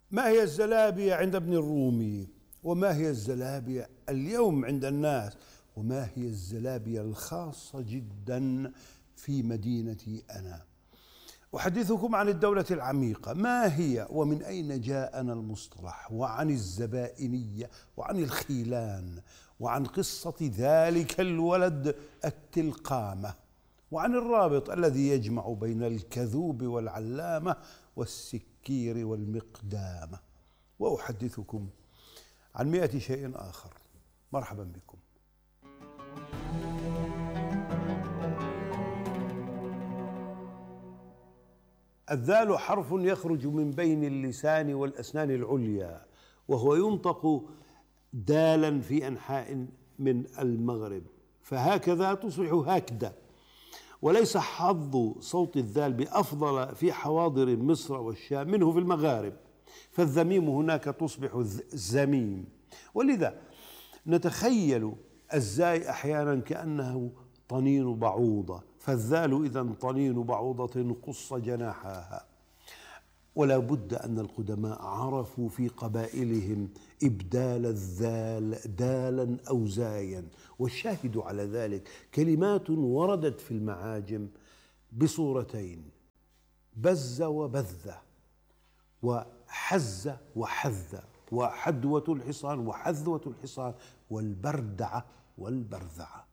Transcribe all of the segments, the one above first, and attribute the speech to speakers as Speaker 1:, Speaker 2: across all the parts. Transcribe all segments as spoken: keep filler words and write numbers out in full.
Speaker 1: ما هي الزلابية عند ابن الرومي؟ وما هي الزلابية اليوم عند الناس؟ وما هي الزلابية الخاصة جدا في مدينتي أنا؟ أحدثكم عن الدولة العميقة، ما هي ومن أين جاءنا المصطلح، وعن الزبائنية وعن الخيلان، وعن قصة ذلك الولد التلقامة، وعن الرابط الذي يجمع بين الكذوب والعلامة والسكير والمقدامة. وأحدثكم عن مئة شيء آخر. مرحبا بكم. الذال حرف يخرج من بين اللسان والأسنان العليا، وهو ينطق دالا في أنحاء من المغرب، فهكذا تصبح هكذا. وليس حظ صوت الذال بأفضل في حواضر مصر والشام منه في المغارب، فالذميم هناك تصبح زميم، ولذا نتخيل الزاي أحيانا كأنه طنين بعوضة، فالذال إذن طنين بعوضة قص جناحها. ولا بد أن القدماء عرفوا في قبائلهم إبدال الذال دالا أو زايا، والشاهد على ذلك كلمات وردت في المعاجم بصورتين: بز وبذ، وحز وحذ، وحدوة الحصان وحذوة الحصان، والبردعة والبرذعة.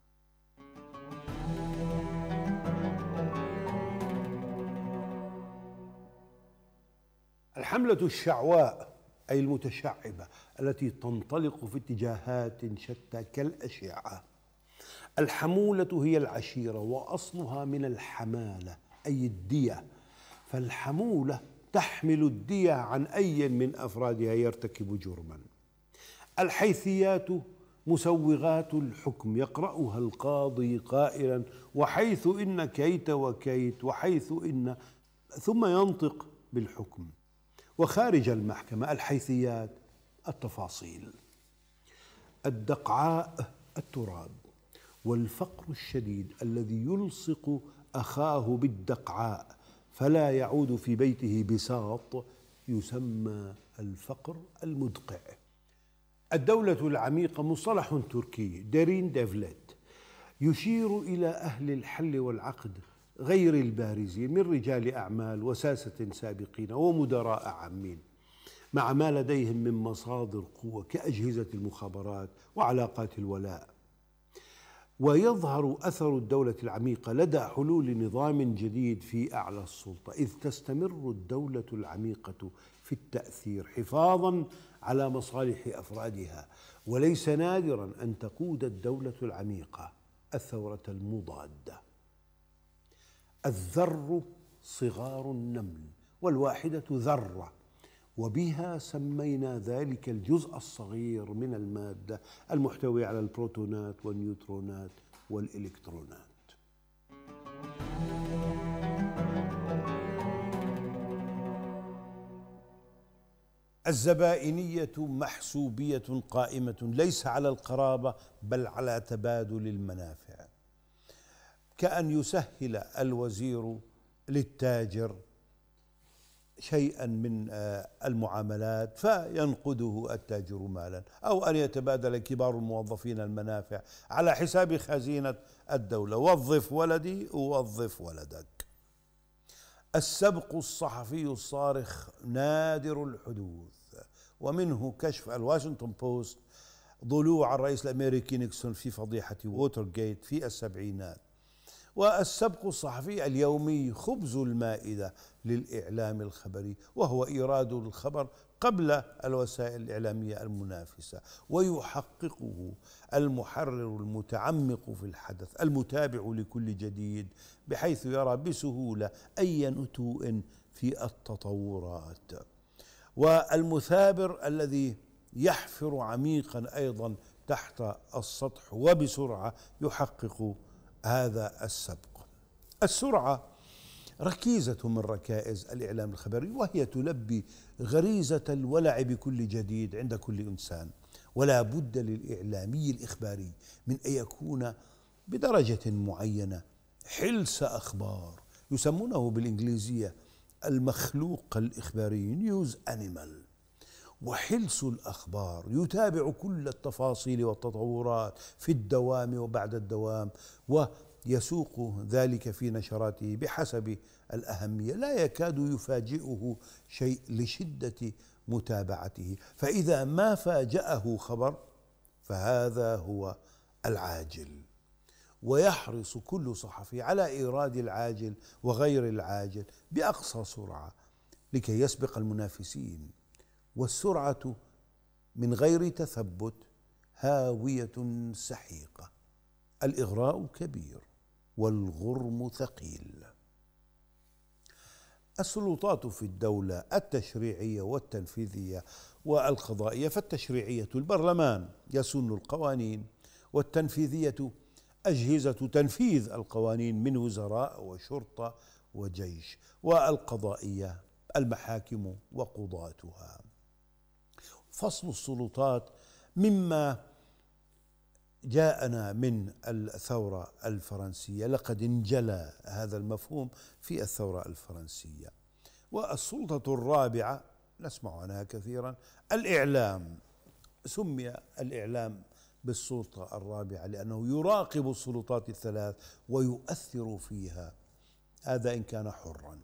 Speaker 1: الحملة الشعواء أي المتشعبة التي تنطلق في اتجاهات شتى كالأشعة. الحمولة هي العشيرة، وأصلها من الحمالة أي الدية، فالحمولة تحمل الدية عن أي من أفرادها يرتكب جرما. الحيثيات مسوغات الحكم يقرأها القاضي قائلا: وحيث إن كيت وكيت، وحيث إن، ثم ينطق بالحكم. وخارج المحكمة الحيثيات التفاصيل. الدقعاء التراب، والفقر الشديد الذي يلصق أخاه بالدقعاء فلا يعود في بيته بساط يسمى الفقر المدقع. الدولة العميقة مصطلح تركي ديرين ديفلت يشير إلى أهل الحل والعقد غير البارزين من رجال أعمال وساسة سابقين ومدراء عامين، مع ما لديهم من مصادر قوة كأجهزة المخابرات وعلاقات الولاء. ويظهر أثر الدولة العميقة لدى حلول نظام جديد في أعلى السلطة، إذ تستمر الدولة العميقة في التأثير حفاظا على مصالح أفرادها. وليس نادرا أن تقود الدولة العميقة الثورة المضادة. الذر صغار النمل، والواحدة ذرة، وبها سمينا ذلك الجزء الصغير من المادة المحتوي على البروتونات والنيوترونات والإلكترونات. الزبائنية محسوبية قائمة ليس على القرابة بل على تبادل المنافع، كأن يسهل الوزير للتاجر شيئا من المعاملات فينقده التاجر مالا، أو أن يتبادل كبار الموظفين المنافع على حساب خزينة الدولة. وظف ولدي ووظف ولدك. السبق الصحفي الصارخ نادر الحدوث، ومنه كشف الواشنطن بوست ضلوع الرئيس الأمريكي نيكسون في فضيحة ووترغيت في السبعينات. والسبق الصحفي اليومي خبز المائدة للإعلام الخبري، وهو إيراد الخبر قبل الوسائل الإعلامية المنافسة، ويحققه المحرر المتعمق في الحدث المتابع لكل جديد، بحيث يرى بسهولة أي نتوء في التطورات. والمثابر الذي يحفر عميقا أيضا تحت السطح وبسرعة يحقق هذا السبق. السرعة ركيزة من ركائز الإعلام الخبري، وهي تلبي غريزة الولع بكل جديد عند كل إنسان. ولا بد للإعلامي الإخباري من أن يكون بدرجة معينة حلس أخبار، يسمونه بالإنجليزية المخلوق الإخباري نيوز أنيمال. وحلس الأخبار، يتابع كل التفاصيل والتطورات في الدوام وبعد الدوام، ويسوق ذلك في نشراته بحسب الأهمية، لا يكاد يفاجئه شيء لشدة متابعته. فإذا ما فاجأه خبر فهذا هو العاجل، ويحرص كل صحفي على إيراد العاجل وغير العاجل بأقصى سرعة لكي يسبق المنافسين. والسرعة من غير تثبت هاوية سحيقة. الإغراء كبير والغرم ثقيل. السلطات في الدولة التشريعية والتنفيذية والقضائية، فالتشريعية البرلمان يسن القوانين، والتنفيذية أجهزة تنفيذ القوانين من وزراء وشرطة وجيش، والقضائية المحاكم وقضاتها. فصل السلطات مما جاءنا من الثورة الفرنسية، لقد انجلى هذا المفهوم في الثورة الفرنسية. والسلطة الرابعة نسمع عنها كثيرا، الإعلام. سمي الإعلام بالسلطة الرابعة لأنه يراقب السلطات الثلاث ويؤثر فيها، هذا إن كان حرا.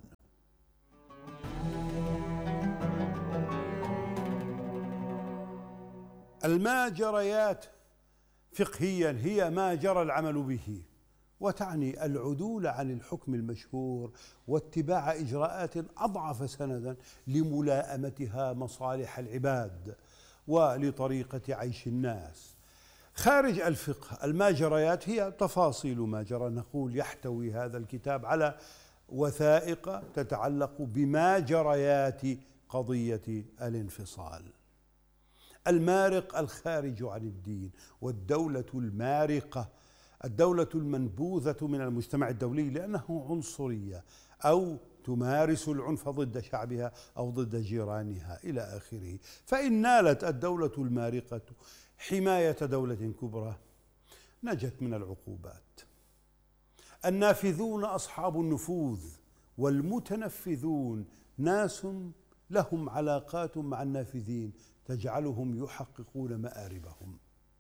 Speaker 1: الماجريات فقهيا هي ما جرى العمل به، وتعني العدول عن الحكم المشهور واتباع إجراءات أضعف سندا لملائمتها مصالح العباد ولطريقة عيش الناس. خارج الفقه الماجريات هي تفاصيل ما جرى. نقول يحتوي هذا الكتاب على وثائق تتعلق بماجريات قضية الانفصال. المارق الخارج عن الدين، والدولة المارقة الدولة المنبوذة من المجتمع الدولي لأنه عنصرية أو تمارس العنف ضد شعبها أو ضد جيرانها إلى آخره. فإن نالت الدولة المارقة حماية دولة كبرى نجت من العقوبات. النافذون أصحاب النفوذ، والمتنفذون ناس لهم علاقات مع النافذين تجعلهم يحققون مآربهم.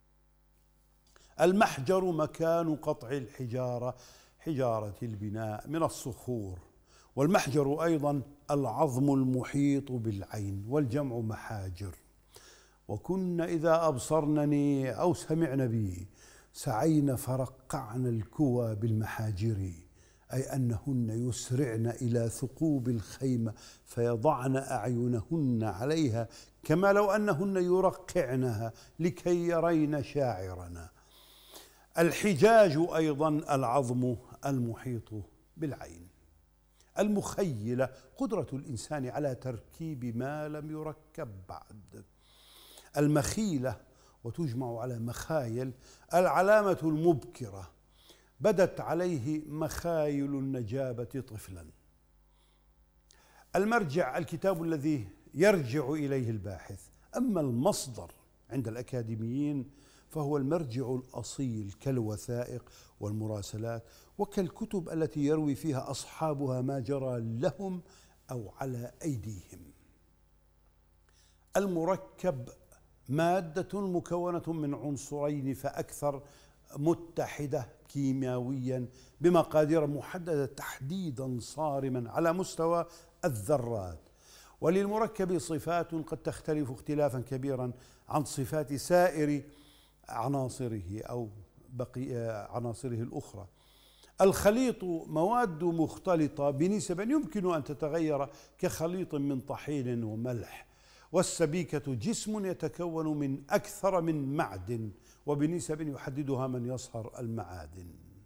Speaker 1: المحجر مكان قطع الحجارة، حجارة البناء من الصخور. والمحجر أيضا العظم المحيط بالعين، والجمع محاجر. وكنا إذا أبصرنني أو سمعن بي سعين فرقعن الكوى بالمحاجر، أي أنهن يسرعن إلى ثقوب الخيمة فيضعن أعينهن عليها كما لو أنهن يرقعنها لكي يرين شاعرنا. الحجاج أيضا العظم المحيط بالعين. المخيلة قدرة الإنسان على تركيب ما لم يركب بعد. المخيلة وتجمع على مخايل العلامة المبكرة، بدت عليه مخايل النجابة طفلا. المرجع الكتاب الذي يرجع إليه الباحث. أما المصدر عند الأكاديميين فهو المرجع الأصيل كالوثائق والمراسلات وكالكتب التي يروي فيها أصحابها ما جرى لهم أو على أيديهم. المركب مادة مكونة من عنصرين فأكثر، متحدة كيميائيا بمقادير محددة تحديدا صارما على مستوى الذرات. وللمركب صفات قد تختلف اختلافا كبيرا عن صفات سائر عناصره أو بقي عناصره الأخرى. الخليط مواد مختلطة بنسب يمكن أن تتغير كخليط من طحين وملح. والسبيكة جسم يتكون من أكثر من معدن وبنسب يحددها من يصهر المعادن.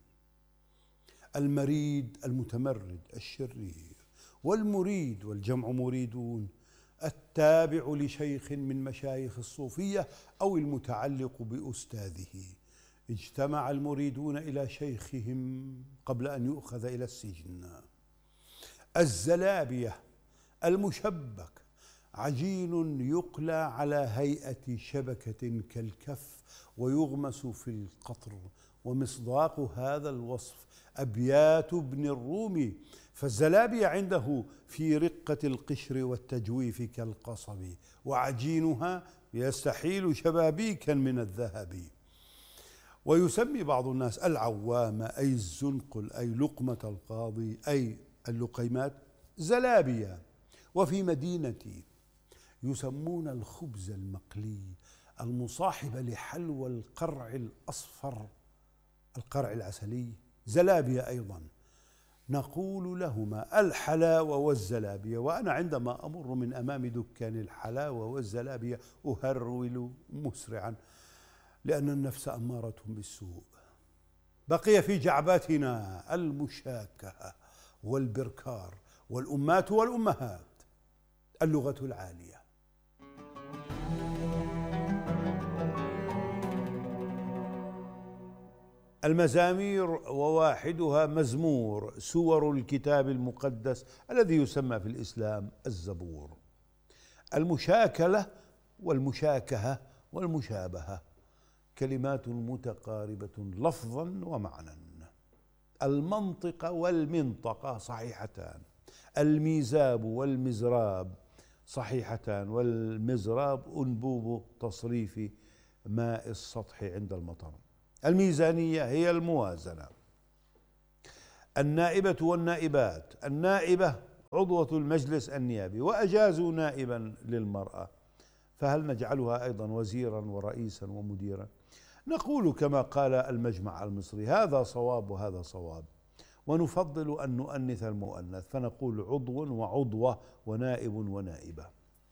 Speaker 1: المريد المتمرد الشرير، والمريد والجمع مريدون التابع لشيخ من مشايخ الصوفية أو المتعلق بأستاذه. اجتمع المريدون إلى شيخهم قبل أن يؤخذ إلى السجن. الزلابية المشبك عجين يقلى على هيئة شبكة كالكف ويغمس في القطر ومصداق هذا الوصف أبيات ابن الرومي، فالزلابية عنده في رقة القشر والتجويف كالقصب، وعجينها يستحيل شبابيكا من الذهب. ويسمي بعض الناس العوام أي الزنقل أي لقمة القاضي أي اللقيمات زلابية. وفي مدينتي يسمون الخبز المقلي المصاحب لحلوى القرع الأصفر القرع العسلي زلابية أيضا. نقول لهما الحلاوة والزلابية، وأنا عندما أمر من أمام دكان الحلاوة والزلابية أهرول مسرعا لأن النفس أمارة بالسوء. بقي في جعباتنا المشاكهة والبركار والأمات والأمهات، اللغة العالية. المزامير وواحدها مزمور، سور الكتاب المقدس الذي يسمى في الإسلام الزبور. المشاكلة والمشاكهة والمشابهة كلمات متقاربة لفظا ومعنى. المنطقة والمنطقة صحيحتان، الميزاب والمزراب صحيحتان، والمزراب أنبوب تصريف ماء السطح عند المطر. الميزانية هي الموازنة. النائبة والنائبات، النائبة عضوة المجلس النيابي وأجازوا نائبا للمرأة، فهل نجعلها أيضا وزيرا ورئيسا ومديرا؟ نقول كما قال المجمع المصري هذا صواب وهذا صواب، ونفضل أن نؤنث المؤنث فنقول عضو وعضوة ونائب ونائبة.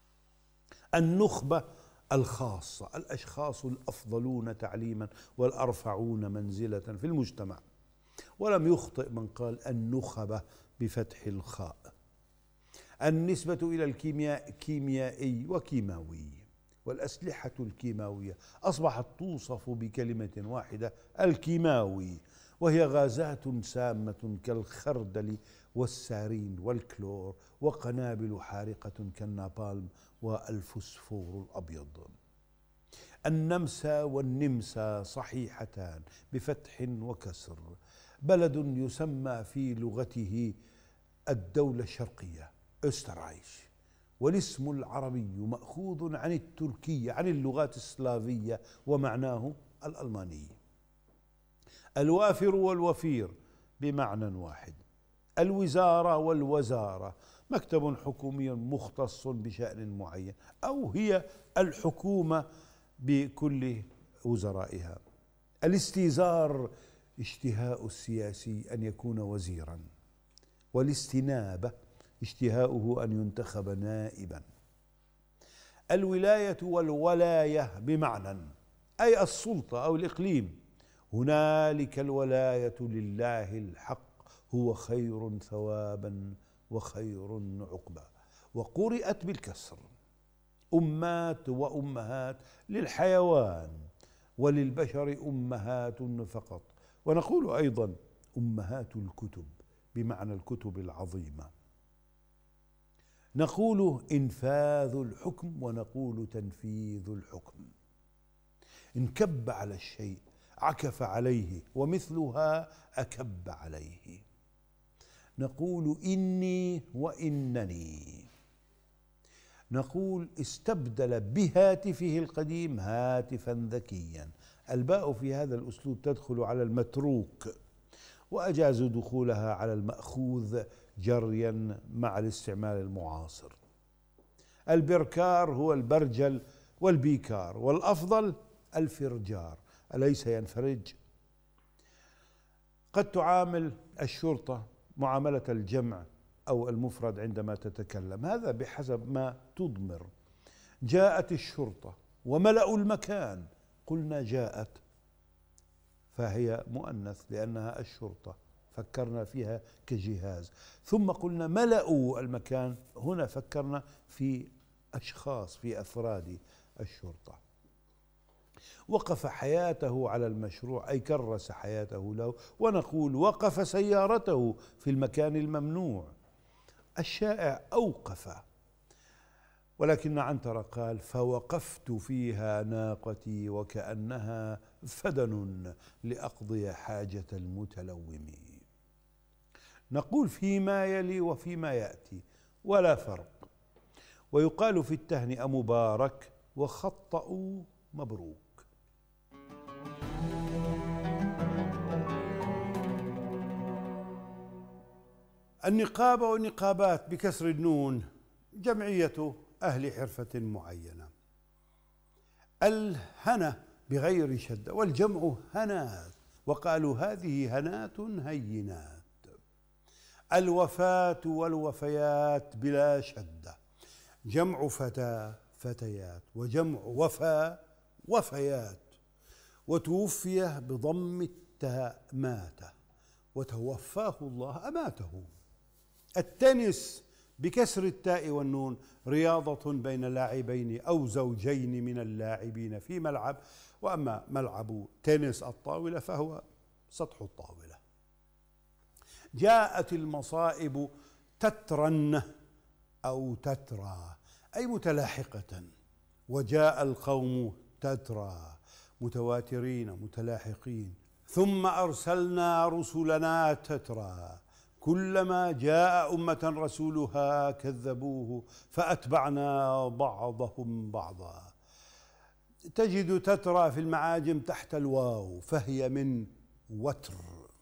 Speaker 1: النخبة الخاصة، الأشخاص الأفضلون تعليما والأرفعون منزلة في المجتمع، ولم يخطئ من قال النخبة بفتح الخاء. النسبة إلى الكيمياء كيميائي وكيماوي، والأسلحة الكيماوية أصبحت توصف بكلمة واحدة الكيماوي، وهي غازات سامة كالخردل والسارين والكلور وقنابل حارقة كالنابالم والفوسفور الأبيض. النمسا والنمسا صحيحتان بفتح وكسر، بلد يسمى في لغته الدولة الشرقية أسترايش، والاسم العربي مأخوذ عن التركية عن اللغات السلافية ومعناه الألماني. الوافر والوفير بمعنى واحد. الوزارة والوزارة مكتب حكومي مختص بشأن معين، أو هي الحكومة بكل وزرائها. الاستيزار اشتهاء السياسي أن يكون وزيرا، والاستنابة اشتهاؤه أن ينتخب نائبا. الولاية والولاية بمعنى أي السلطة أو الإقليم. هنالك الولاية لله الحق هو خير ثوابا وخير عقبا، وقرئت بالكسر. أمات وأمهات للحيوان، وللبشر أمهات فقط. ونقول أيضا أمهات الكتب بمعنى الكتب العظيمة. نقول إنفاذ الحكم ونقول تنفيذ الحكم. انكب على الشيء عكف عليه، ومثلها أكب عليه. نقول إني وإنني. نقول استبدل بهاتفه القديم هاتفا ذكيا. الباء في هذا الأسلوب تدخل على المتروك، وأجازوا دخولها على المأخوذ جريا مع الاستعمال المعاصر. البركار هو البرجل والبيكار، والأفضل الفرجار، أليس ينفرج؟ قد تعامل الشرطة معاملة الجمع أو المفرد عندما تتكلم، هذا بحسب ما تضمر. جاءت الشرطة وملأوا المكان، قلنا جاءت فهي مؤنث لأنها الشرطة، فكرنا فيها كجهاز. ثم قلنا ملأوا المكان، هنا فكرنا في أشخاص في أفراد الشرطة. وقف حياته على المشروع أي كرس حياته له، ونقول وقف سيارته في المكان الممنوع. الشائع أوقف، ولكن عنتر قال: فوقفت فيها ناقتي وكأنها فدن لأقضي حاجة المتلوم. نقول فيما يلي وفيما يأتي ولا فرق، ويقال في التهنئة مبارك وخطأوا مبروك. النقابة والنقابات بكسر النون جمعية أهل حرفة معينة. الهنا بغير شدة والجمع هنات، وقالوا هذه هنات هينات. الوفاة والوفيات بلا شدة، جمع فتى فتيات، وجمع وفى وفيات. وتوفي بضم التاء مات، وتوفاه الله أماته. التنس بكسر التاء والنون رياضة بين لاعبين أو زوجين من اللاعبين في ملعب، وأما ملعب تنس الطاولة فهو سطح الطاولة. جاءت المصائب تترا أو تترى أي متلاحقة، وجاء القوم تترى متواترين متلاحقين. ثم أرسلنا رسلنا تترى، كلما جاء أمة رسولها كذبوه فأتبعنا بعضهم بعضا. تجد تترى في المعاجم تحت الواو، فهي من وتر.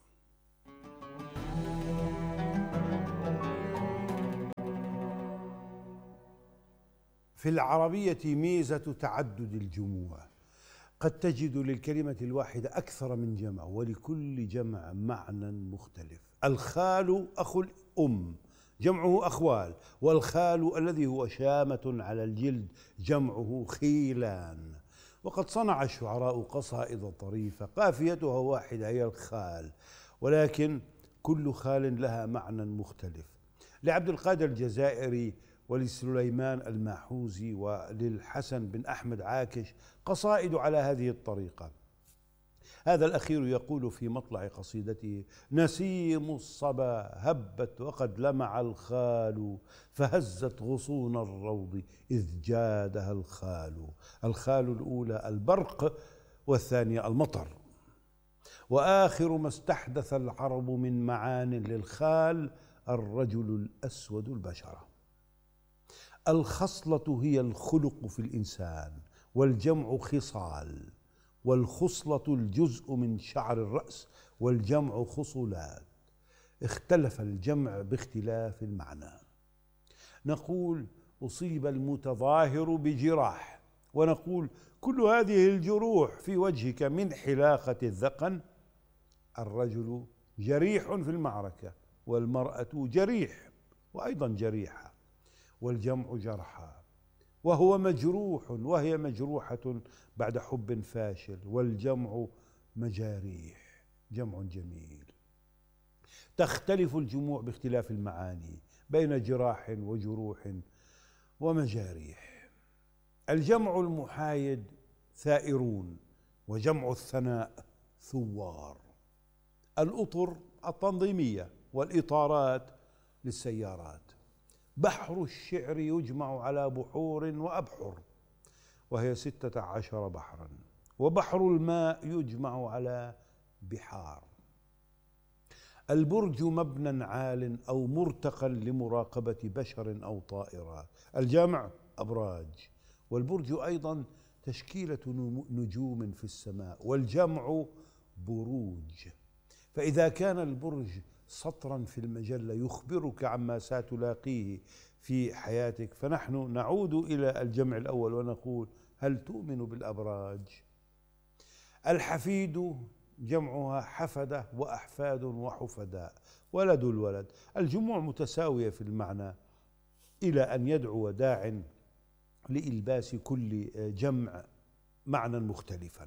Speaker 1: في العربية ميزة تعدد الجموع، قد تجد للكلمة الواحدة أكثر من جمع، ولكل جمع معنى مختلف. الخال أخو الأم جمعه أخوال، والخال الذي هو شامة على الجلد جمعه خيلان. وقد صنع الشعراء قصائد طريفة قافيتها واحدة هي الخال، ولكن كل خال لها معنى مختلف. لعبد القادر الجزائري ولسليمان الماحوزي وللحسن بن أحمد عاكش قصائد على هذه الطريقة. هذا الأخير يقول في مطلع قصيدته: نسيم الصبا هبت وقد لمع الخال، فهزت غصون الروض إذ جادها الخال. الخال الأولى البرق، والثانية المطر. وآخر ما استحدث العرب من معان للخال الرجل الأسود البشرة. الخصلة هي الخلق في الإنسان، والجمع خصال، والخصلة الجزء من شعر الرأس، والجمع خصلات. اختلف الجمع باختلاف المعنى. نقول أصيب المتظاهر بجراح، ونقول كل هذه الجروح في وجهك من حلاقة الذقن. الرجل جريح في المعركة، والمرأة جريح وأيضا جريحة، والجمع جرحى. وهو مجروح وهي مجروحة بعد حب فاشل، والجمع مجاريح جمع جميل. تختلف الجموع باختلاف المعاني بين جراح وجروح ومجاريح. الجمع المحايد ثائرون، وجمع الثناء ثوار. الأطر التنظيمية، والإطارات للسيارات. بحر الشعر يجمع على بحور وأبحر، وهي ستة عشر بحرا. وبحر الماء يجمع على بحار. البرج مبنى عال أو مرتقى لمراقبة بشر أو طائرات. الجمع أبراج، والبرج أيضا تشكيلة نجوم في السماء، والجمع بروج. فإذا كان البرج سطرا في المجلة يخبرك عما ستلاقيه في حياتك، فنحن نعود إلى الجمع الأول ونقول: هل تؤمن بالأبراج؟ الحفيد جمعها حفدة وأحفاد وحفداء، ولد الولد. الجموع متساوية في المعنى إلى أن يدعو داع لإلباس كل جمع معنى مختلفا.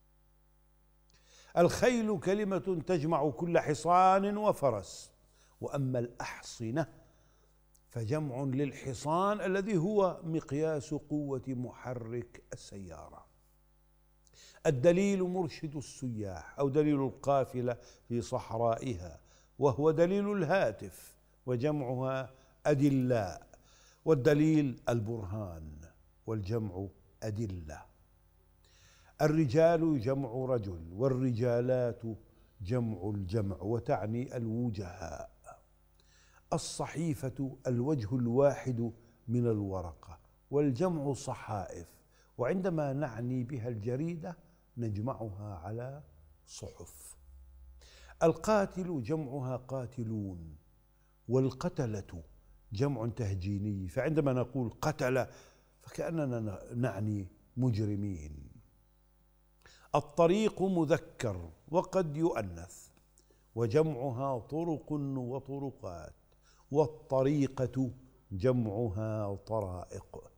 Speaker 1: الخيل كلمة تجمع كل حصان وفرس. وأما الأحصنة فجمع للحصان الذي هو مقياس قوة محرك السيارة. الدليل مرشد السياح أو دليل القافلة في صحرائها، وهو دليل الهاتف، وجمعها أدلاء. والدليل البرهان، والجمع أدلة. الرجال جمع رجل، والرجالات جمع الجمع، وتعني الوجهاء. الصحيفة الوجه الواحد من الورقة، والجمع صحائف، وعندما نعني بها الجريدة نجمعها على صحف. القاتل جمعها قاتلون، والقتلة جمع تهجيني، فعندما نقول قتل فكأننا نعني مجرمين. الطريق مذكر وقد يؤنث، وجمعها طرق وطرقات، والطريقة جمعها طرائق.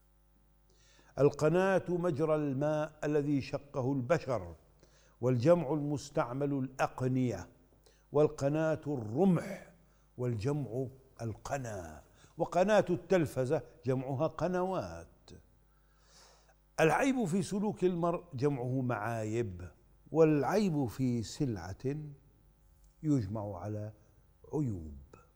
Speaker 1: القناة مجرى الماء الذي شقه البشر، والجمع المستعمل الأقنية، والقناة الرمح، والجمع القنا، وقناة التلفزة جمعها قنوات. العيب في سلوك المرء جمعه معايب، والعيب في سلعة يجمع على عيوب.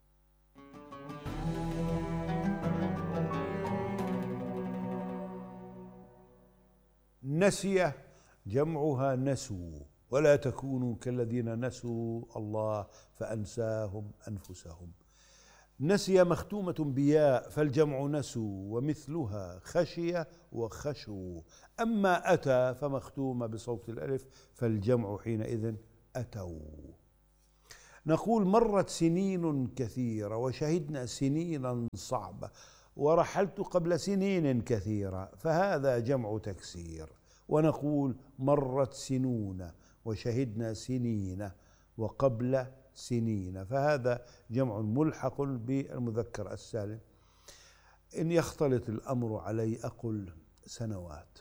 Speaker 1: نسي جمعها نسوا، ولا تكونوا كالذين نسوا الله فأنساهم أنفسهم. نسي مختومة بياء، فالجمع نسوا، ومثلها خشية وخشوا. أما أتى فمختومة بصوت الألف، فالجمع حينئذ أتوا. نقول مرت سنين كثيرة، وشهدنا سنينا صعبة، ورحلت قبل سنين كثيرة، فهذا جمع تكسير. ونقول مرت سنون، وشهدنا سنين، وقبل سنين، فهذا جمع ملحق بالمذكر السالم. إن يختلط الأمر علي أقل سنوات.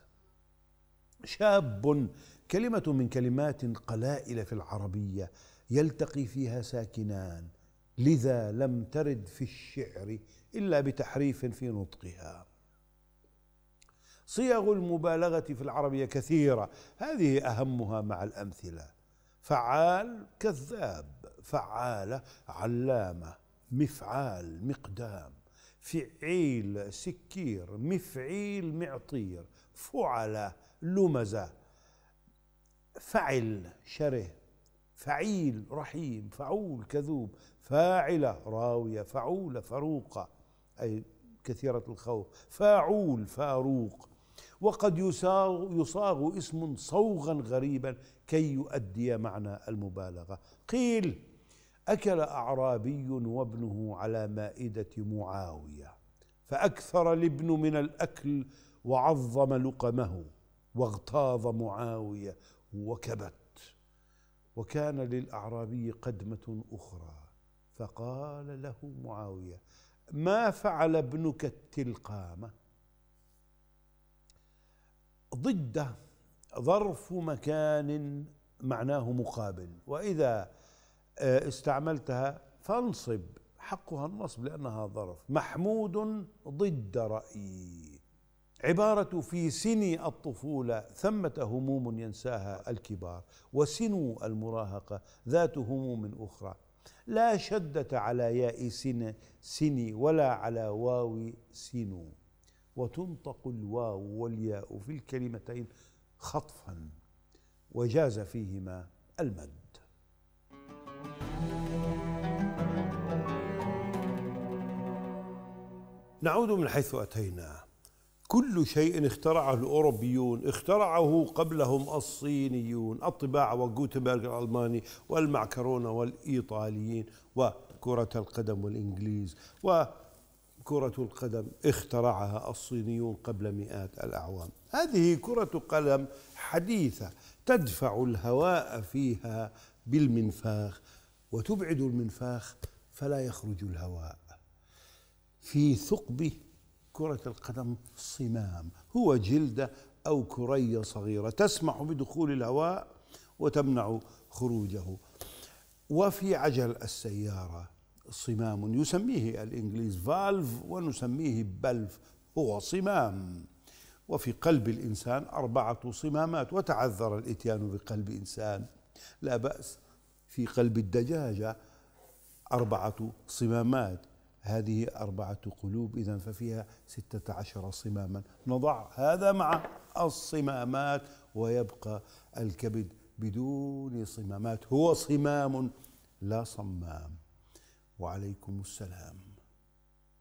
Speaker 1: شاب كلمة من كلمات قلائل في العربية يلتقي فيها ساكنان، لذا لم ترد في الشعر إلا بتحريف في نطقها. صيغ المبالغة في العربية كثيرة، هذه أهمها مع الأمثلة: فعال كذاب، فعالة علامة، مفعال مقدام، فعيل سكير، مفعيل معطير، فعل لمزة، فعل شره، فعيل رحيم، فعول كذوب، فاعلة راوية، فعولة فروقة أي كثيرة الخوف، فاعول فاروق. وقد يصاغ, يصاغ اسم صوغا غريبا كي يؤدي معنى المبالغة. قيل: أكل أعرابي وابنه على مائدة معاوية، فأكثر الابن من الأكل وعظم لقمه، واغتاظ معاوية وكبت. وكان للأعرابي قدمة أخرى، فقال له معاوية: ما فعل ابنك التلقامة؟ ضد ظرف مكان معناه مقابل، وإذا استعملتها فانصب، حقها النصب لأنها ظرف. محمود ضد رأيي. عبارة في سن الطفولة ثمة هموم ينساها الكبار، وسن المراهقة ذات هموم أخرى. لا شدة على ياء سن سني ولا على واو سنو، وتنطق الواو والياء في الكلمتين خطفا، وجاز فيهما المد. نعود من حيث أتينا. كل شيء اخترعه الأوروبيون اخترعه قبلهم الصينيون: الطباعة وغوتنبرغ الألماني، والمعكرونة والإيطاليين، وكرة القدم والإنجليز. وكرة القدم اخترعها الصينيون قبل مئات الأعوام. هذه كرة قدم حديثة تدفع الهواء فيها بالمنفاخ، وتبعد المنفاخ فلا يخرج الهواء. في ثقب كرة القدم صمام، هو جلدة أو كرية صغيرة تسمح بدخول الهواء وتمنع خروجه. وفي عجل السيارة صمام يسميه الإنجليز فالف ونسميه بلف، هو صمام. وفي قلب الإنسان أربعة صمامات، وتعذر الإتيان بقلب إنسان لا بأس. في قلب الدجاجة أربعة صمامات، هذه أربعة قلوب، إذن ففيها ستة عشر صماما. نضع هذا مع الصمامات ويبقى الكبد بدون صمامات، هو صمام لا صمام. وعليكم السلام.